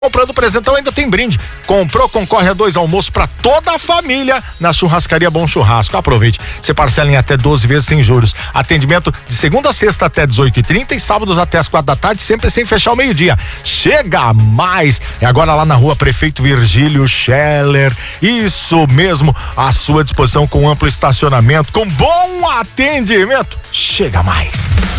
Comprando presentão ainda tem brinde. Comprou, concorre a 2 almoços para toda a família na Churrascaria Bom Churrasco. Aproveite. Você parcela em até 12 vezes sem juros. Atendimento de segunda a sexta até 18h30 e sábados até as 4 da tarde, sempre sem fechar o meio-dia. Chega mais! É agora lá na rua Prefeito Virgílio Scheller. Isso mesmo, à sua disposição com amplo estacionamento, com bom atendimento. Chega mais!